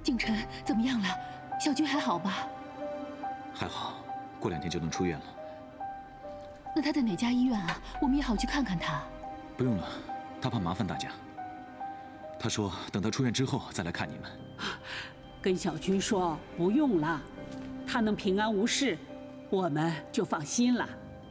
景晨怎么样了？小军还好吧？ 还好，过2天就能出院了。 那他在哪家医院啊？我们也好去看看他。 不用了，他怕麻烦大家。他说等他出院之后再来看你们。 跟小军说不用了，他能平安无事，我们就放心了。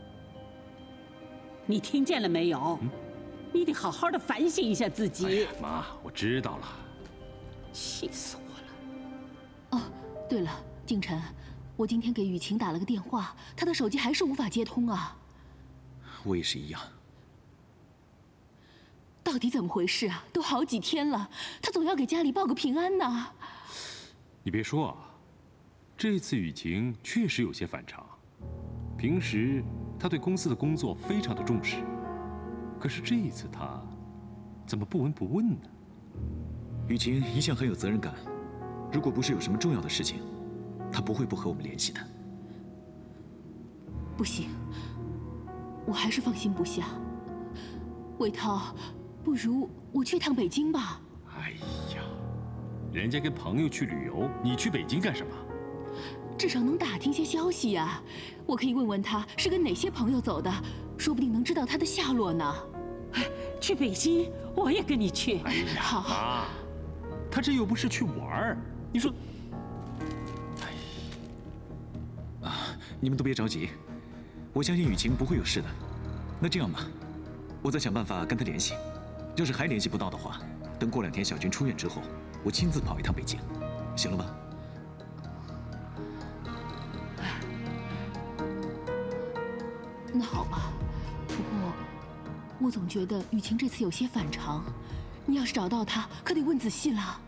你听见了没有？你得好好的反省一下自己。 妈，我知道了。 气死我了！ 哦，对了，景晨，我今天给雨晴打了个电话，她的手机还是无法接通啊。 我也是一样。 到底怎么回事啊？都好几天了，她总要给家里报个平安呢。 你别说啊，这次雨晴确实有些反常。平时她对公司的工作非常的重视，可是这一次她怎么不闻不问呢？ 雨晴一向很有责任感，如果不是有什么重要的事情，她不会不和我们联系的。 不行，我还是放心不下。魏涛，不如我去趟北京吧。 哎呀，人家跟朋友去旅游，你去北京干什么？ 至少能打听些消息呀。我可以问问他是跟哪些朋友走的，说不定能知道他的下落呢。 去北京，我也跟你去。 哎呀， 好妈，他这又不是去玩儿，你说， 你们都别着急，我相信雨晴不会有事的。那这样吧，我再想办法跟她联系。要是还联系不到的话，等过2天小军出院之后，我亲自跑一趟北京，行了吧？ 那好吧，不过我总觉得雨晴这次有些反常，你要是找到她，可得问仔细了。